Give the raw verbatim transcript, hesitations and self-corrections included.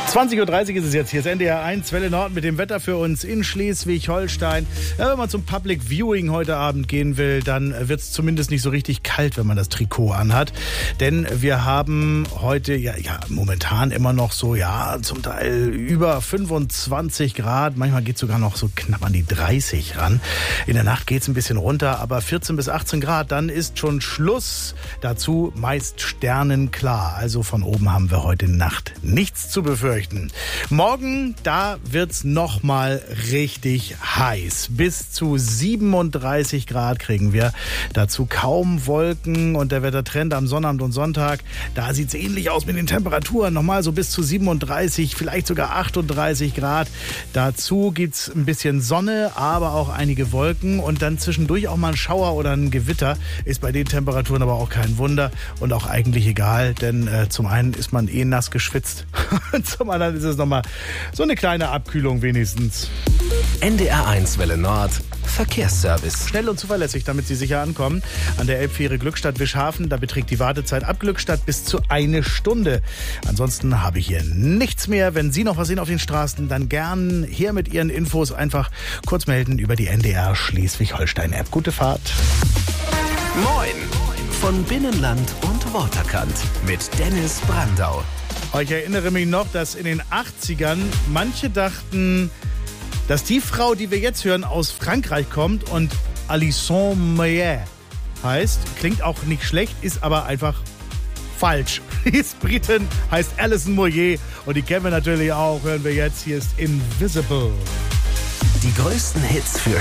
zwanzig Uhr dreißig ist es jetzt. Hier ist N D R eins, Welle Nord mit dem Wetter für uns in Schleswig-Holstein. Ja, wenn man zum Public Viewing heute Abend gehen will, dann wird es zumindest nicht so richtig kalt, wenn man das Trikot anhat. Denn wir haben heute, ja, ja momentan immer noch so, ja, zum Teil über fünfundzwanzig Grad. Manchmal geht es sogar noch so knapp an die dreißig ran. In der Nacht geht es ein bisschen runter, aber vierzehn bis achtzehn Grad, dann ist schon Schluss. Dazu meist sternenklar. Also von oben haben wir heute Nacht nichts zu befürchten. Morgen, da wird's noch mal richtig heiß. Bis zu siebenunddreißig Grad kriegen wir. Dazu kaum Wolken und der Wettertrend am Sonnabend und Sonntag, da sieht's ähnlich aus mit den Temperaturen. Nochmal so bis zu siebenunddreißig, vielleicht sogar achtunddreißig Grad. Dazu gibt's ein bisschen Sonne, aber auch einige Wolken und dann zwischendurch auch mal ein Schauer oder ein Gewitter. Ist bei den Temperaturen aber auch kein Wunder und auch eigentlich egal, denn äh, zum einen ist man eh nass geschwitzt und zum anderen ist es nochmal so eine kleine Abkühlung wenigstens. N D R eins Welle Nord Verkehrsservice. Schnell und zuverlässig, damit Sie sicher ankommen. An der Elbfähre Glückstadt-Wischhafen, da beträgt die Wartezeit ab Glückstadt bis zu eine Stunde. Ansonsten habe ich hier nichts mehr. Wenn Sie noch was sehen auf den Straßen, dann gern hier mit Ihren Infos einfach kurz melden über die N D R Schleswig-Holstein-App. Gute Fahrt. Moin von Binnenland und Waterkant mit Dennis Brandau. Ich erinnere mich noch, dass in den achtzigern manche dachten, dass die Frau, die wir jetzt hören, aus Frankreich kommt und Alison Moyet heißt. Klingt auch nicht schlecht, ist aber einfach falsch. Die ist Britin, heißt Alison Moyet und die kennen wir natürlich auch. Hören wir jetzt, hier ist Invisible. Die größten Hits für